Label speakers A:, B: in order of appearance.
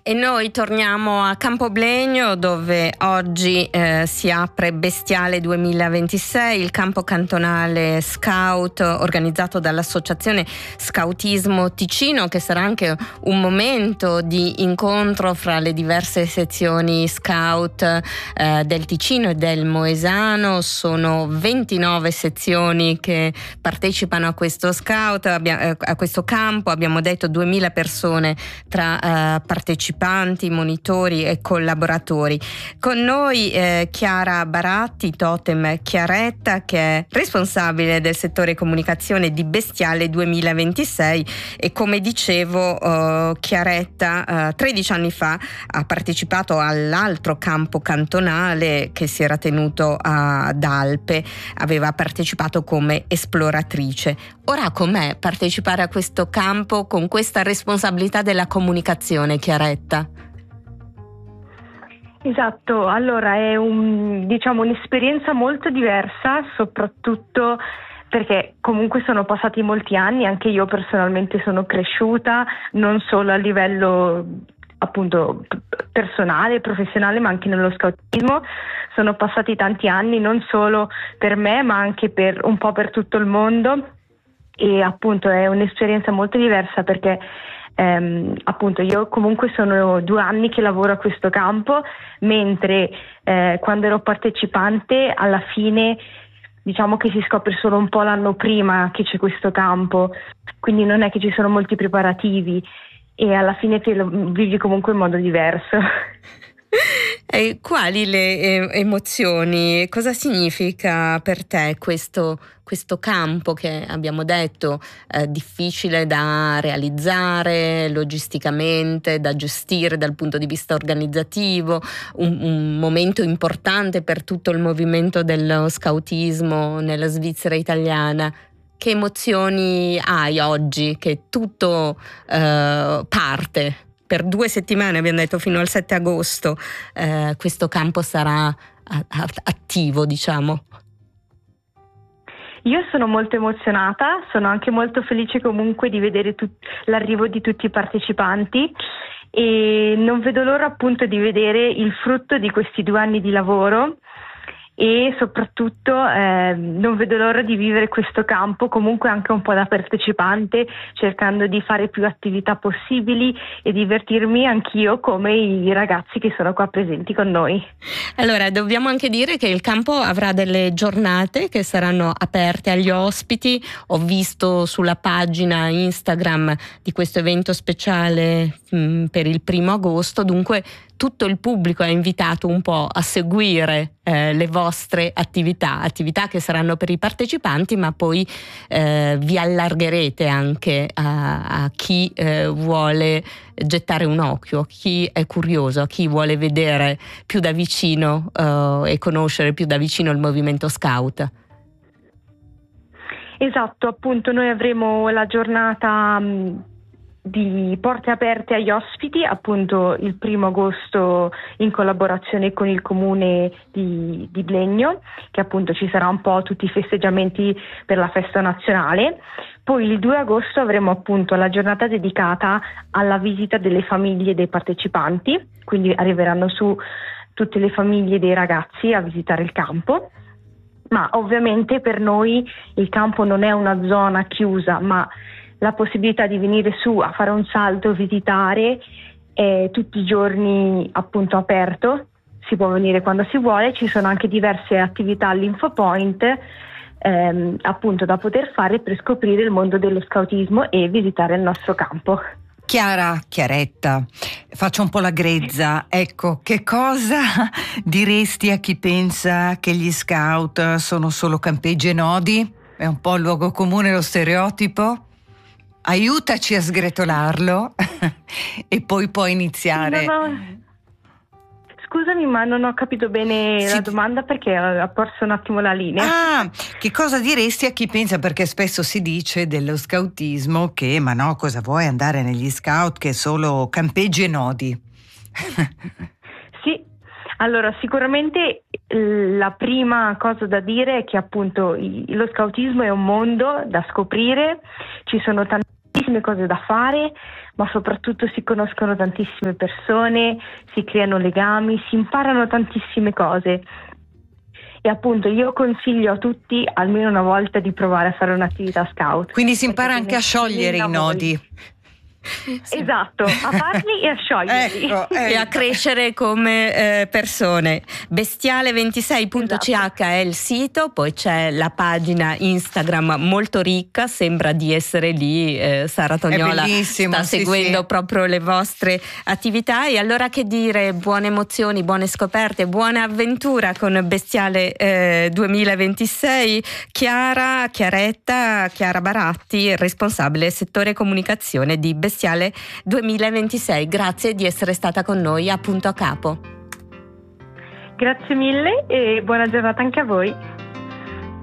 A: E noi torniamo a Campoblegno, dove oggi si apre Bestiale 2026, il campo cantonale scout organizzato dall'Associazione Scautismo Ticino, che sarà anche un momento di incontro fra le diverse sezioni scout del Ticino e del Moesano. Sono 29 sezioni che partecipano a questo scout, a questo campo. Abbiamo detto 2000 persone tra partecipanti, monitori e collaboratori. Con noi Chiara Baratti, totem Chiaretta, che è responsabile del settore comunicazione di Bestiale 2026, e come dicevo Chiaretta 13 anni fa ha partecipato all'altro campo cantonale che si era tenuto ad Alpe, aveva partecipato come esploratrice. Ora com'è partecipare a questo campo con questa responsabilità della comunicazione, Chiaretta?
B: Esatto, allora è un'esperienza molto diversa, soprattutto perché comunque sono passati molti anni, anche io personalmente sono cresciuta, non solo a livello appunto personale, professionale, ma anche nello scautismo. Sono passati tanti anni, non solo per me, ma anche per un po' per tutto il mondo, e appunto è un'esperienza molto diversa perché appunto io comunque sono 2 anni che lavoro a questo campo, mentre quando ero partecipante alla fine diciamo che si scopre solo un po' l'anno prima che c'è questo campo, quindi non è che ci sono molti preparativi e alla fine te lo vivi comunque in modo diverso.
A: E quali le emozioni? Cosa significa per te questo campo che abbiamo detto difficile da realizzare logisticamente, da gestire dal punto di vista organizzativo, un momento importante per tutto il movimento dello scautismo nella Svizzera italiana? Che emozioni hai oggi che tutto parte? Per 2 settimane, abbiamo detto, fino al 7 agosto, questo campo sarà attivo, diciamo.
B: Io sono molto emozionata, sono anche molto felice comunque di vedere l'arrivo di tutti i partecipanti e non vedo l'ora appunto di vedere il frutto di questi 2 anni di lavoro. E soprattutto non vedo l'ora di vivere questo campo comunque anche un po' da partecipante, cercando di fare più attività possibili e divertirmi anch'io come i ragazzi che sono qua presenti con noi.
A: Allora, dobbiamo anche dire che il campo avrà delle giornate che saranno aperte agli ospiti. Ho visto sulla pagina Instagram di questo evento speciale per il 1° agosto, dunque tutto il pubblico è invitato un po' a seguire le vostre attività che saranno per i partecipanti, ma poi vi allargherete anche a chi vuole gettare un occhio, a chi è curioso, a chi vuole vedere più da vicino e conoscere più da vicino il movimento scout.
B: Esatto, appunto noi avremo la giornata di porte aperte agli ospiti, appunto il 1° agosto in collaborazione con il comune di Blegno, che appunto ci sarà un po' tutti i festeggiamenti per la festa nazionale. Poi il 2 agosto avremo appunto la giornata dedicata alla visita delle famiglie dei partecipanti, quindi arriveranno su tutte le famiglie dei ragazzi a visitare il campo. Ma ovviamente per noi il campo non è una zona chiusa, ma la possibilità di venire su a fare un salto, visitare, è tutti i giorni appunto aperto, si può venire quando si vuole, ci sono anche diverse attività all'Infopoint appunto da poter fare per scoprire il mondo dello scautismo e visitare il nostro campo.
C: Chiaretta, faccio un po' la grezza, ecco, che cosa diresti a chi pensa che gli scout sono solo campeggi e nodi? È un po' il luogo comune, lo stereotipo? Aiutaci a sgretolarlo e poi puoi iniziare.
B: Scusami, ma non ho capito bene la domanda perché ha perso un attimo la linea.
C: Che cosa diresti a chi pensa, perché spesso si dice dello scautismo che, ma no, cosa vuoi andare negli scout che è solo campeggi e nodi?
B: Sì, allora sicuramente la prima cosa da dire è che appunto lo scautismo è un mondo da scoprire, ci sono tantissime cose da fare, ma soprattutto si conoscono tantissime persone, si creano legami, si imparano tantissime cose. E appunto io consiglio a tutti almeno una volta di provare a fare un'attività scout.
C: Quindi si impara anche a sciogliere i nodi.
B: Sì. Esatto, a farli e a scioglierli.
C: Ecco.
A: E a crescere come persone. Bestiale26.ch è il sito, poi c'è la pagina Instagram molto ricca, sembra di essere lì. Sara Tognola sta seguendo proprio le vostre attività. E allora che dire, buone emozioni, buone scoperte, buona avventura con Bestiale 2026. Chiara Baratti, responsabile settore comunicazione di Bestiale 2026. Grazie di essere stata con noi a Punto a Capo.
B: Grazie mille e buona giornata anche a voi.